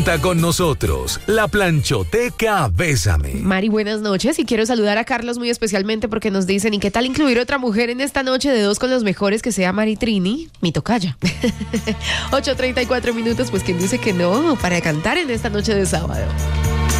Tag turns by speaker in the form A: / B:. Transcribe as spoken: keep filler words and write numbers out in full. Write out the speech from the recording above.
A: Con nosotros, la Planchoteca Bésame.
B: Mari, buenas noches y quiero saludar a Carlos muy especialmente porque nos dicen, ¿y qué tal incluir otra mujer en esta noche de dos con los mejores que sea Mari Trini? Mi tocaya. ocho treinta y cuatro minutos, pues quien dice que no, para cantar en esta noche de sábado.